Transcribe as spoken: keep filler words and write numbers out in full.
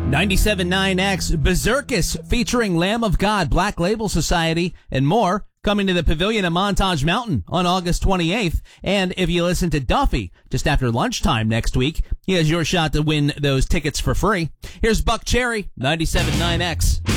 ninety-seven point nine X Berserkus featuring Lamb of God, Black Label Society, and more coming to the Pavilion at Montage Mountain on August twenty-eighth. And if you listen to Duffy just after lunchtime next week, he has your shot to win those tickets for free. Here's Buck Cherry, ninety-seven point nine X.